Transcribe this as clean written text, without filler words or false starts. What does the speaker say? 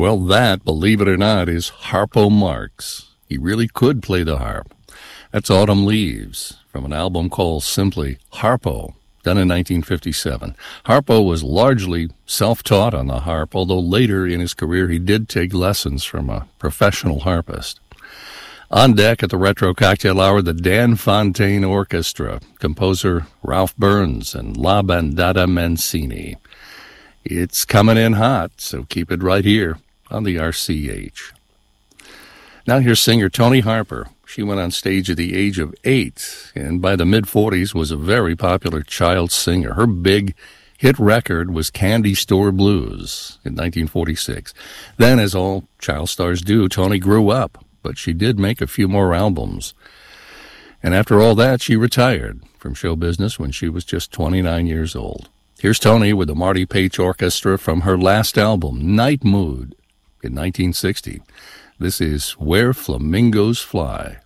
Well, that, believe it or not, is Harpo Marx. He really could play the harp. That's Autumn Leaves from an album called simply Harpo, done in 1957. Harpo was largely self-taught on the harp, although later in his career he did take lessons from a professional harpist. On deck at the Retro Cocktail Hour, the Dan Fontaine Orchestra, composer Ralph Burns and La Bandata Mancini. It's coming in hot, so keep it right here on the RCH. Now here's singer Toni Harper. She went on stage at the age of 8, and by the mid-40s was a very popular child singer. Her big hit record was Candy Store Blues in 1946. Then, as all child stars do, Toni grew up, but she did make a few more albums. And after all that, she retired from show business when she was just 29 years old. Here's Toni with the Marty Paich Orchestra from her last album, Night Mood, in 1960. This is Where Flamingos Fly.